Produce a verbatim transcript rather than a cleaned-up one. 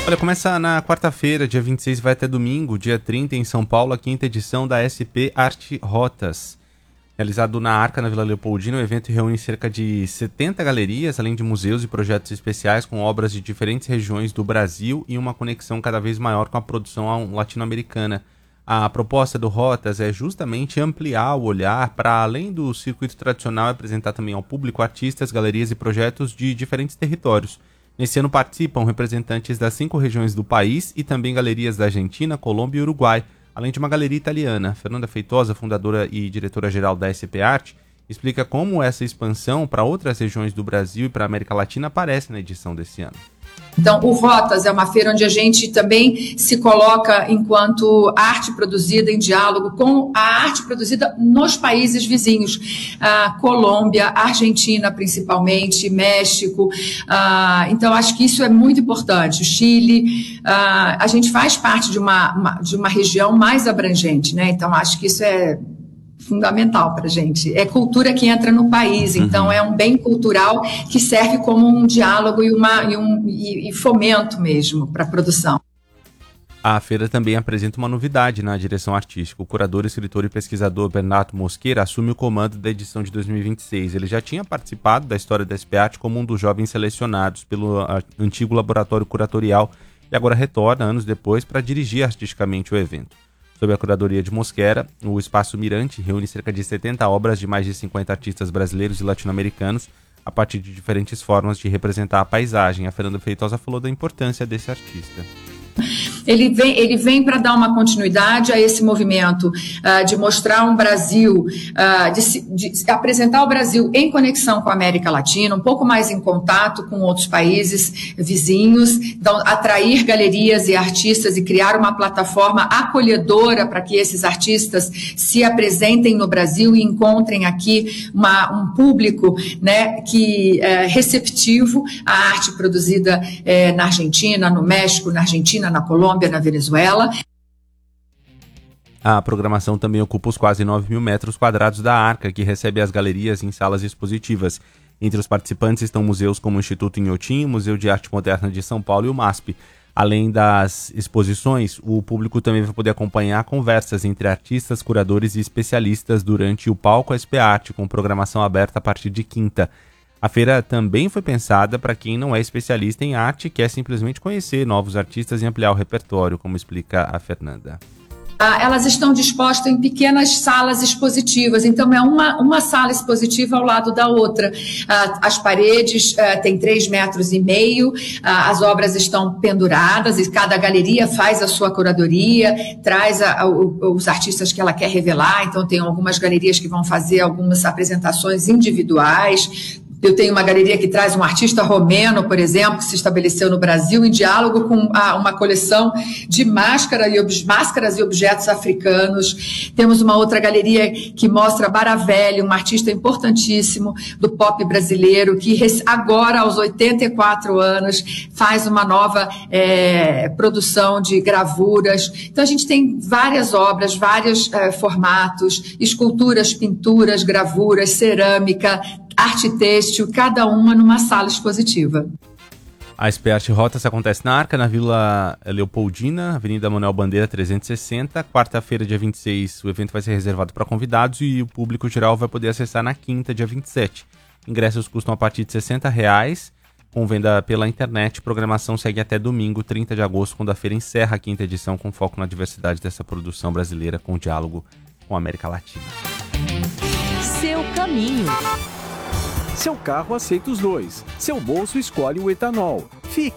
Olha, começa na quarta-feira, dia vinte e seis, vai até domingo, dia trinta, em São Paulo, a quinta edição da S P Arte Rotas. Realizado na Arca, na Vila Leopoldina, o evento reúne cerca de setenta galerias, além de museus e projetos especiais com obras de diferentes regiões do Brasil e uma conexão cada vez maior com a produção latino-americana. A proposta do Rotas é justamente ampliar o olhar para além do circuito tradicional e apresentar também ao público artistas, galerias e projetos de diferentes territórios. Nesse ano participam representantes das cinco regiões do país e também galerias da Argentina, Colômbia e Uruguai, além de uma galeria italiana. Fernanda Feitosa, fundadora e diretora-geral da S P Arte, explica como essa expansão para outras regiões do Brasil e para a América Latina aparece na edição desse ano. Então, o Rotas é uma feira onde a gente também se coloca enquanto arte produzida em diálogo com a arte produzida nos países vizinhos, a Colômbia, Argentina principalmente, México. Ah, então, acho que isso é muito importante. O Chile, ah, a gente faz parte de uma, uma, de uma região mais abrangente, né? Então, acho que isso é fundamental para a gente. É cultura que entra no país, então uhum. é um bem cultural que serve como um diálogo e, uma, e, um, e, e fomento mesmo para a produção. A feira também apresenta uma novidade na direção artística. O curador, escritor e pesquisador Bernardo Mosqueira assume o comando da edição de dois mil e vinte e seis. Ele já tinha participado da história da S P Arte como um dos jovens selecionados pelo antigo laboratório curatorial e agora retorna, anos depois, para dirigir artisticamente o evento. Sob a curadoria de Mosquera, o Espaço Mirante reúne cerca de setenta obras de mais de cinquenta artistas brasileiros e latino-americanos a partir de diferentes formas de representar a paisagem. A Fernanda Feitosa falou da importância desse artista. Ele vem, ele vem para dar uma continuidade a esse movimento uh, de mostrar um Brasil, uh, de, de apresentar o Brasil em conexão com a América Latina, um pouco mais em contato com outros países vizinhos, então, atrair galerias e artistas e criar uma plataforma acolhedora para que esses artistas se apresentem no Brasil e encontrem aqui uma, um público, né, que é receptivo à arte produzida é, na Argentina, no México, na Argentina, na Colômbia, na Venezuela. A programação também ocupa os quase nove mil metros quadrados da Arca, que recebe as galerias em salas expositivas. Entre os participantes estão museus como o Instituto Inhotim, o Museu de Arte Moderna de São Paulo e o MASP. Além das exposições, o público também vai poder acompanhar conversas entre artistas, curadores e especialistas durante o Palco S P Arte, com programação aberta a partir de quinta. A feira também foi pensada para quem não é especialista em arte e quer simplesmente conhecer novos artistas e ampliar o repertório, como explica a Fernanda. Elas estão dispostas em pequenas salas expositivas, então é uma, uma sala expositiva ao lado da outra. As paredes têm três metros e meio, as obras estão penduradas e cada galeria faz a sua curadoria, traz a, a, os artistas que ela quer revelar, então tem algumas galerias que vão fazer algumas apresentações individuais. Eu tenho uma galeria que traz um artista romeno, por exemplo, que se estabeleceu no Brasil em diálogo com a, uma coleção de máscara e ob, máscaras e objetos africanos. Temos uma outra galeria que mostra Baravelli, um artista importantíssimo do pop brasileiro, que agora, aos oitenta e quatro anos, faz uma nova é, produção de gravuras. Então, a gente tem várias obras, vários é, formatos, esculturas, pinturas, gravuras, cerâmica, arte têxtil, cada uma numa sala expositiva. A S P Arte Rotas acontece na Arca, na Vila Leopoldina, Avenida Manuel Bandeira trezentos e sessenta. Quarta-feira, dia vinte e seis, o evento vai ser reservado para convidados e o público geral vai poder acessar na quinta, dia vinte e sete. Ingressos custam a partir de sessenta reais, com venda pela internet. Programação segue até domingo, trinta de agosto, quando a feira encerra a quinta edição, com foco na diversidade dessa produção brasileira com diálogo com a América Latina. Seu caminho. Seu carro aceita os dois. Seu bolso escolhe o etanol.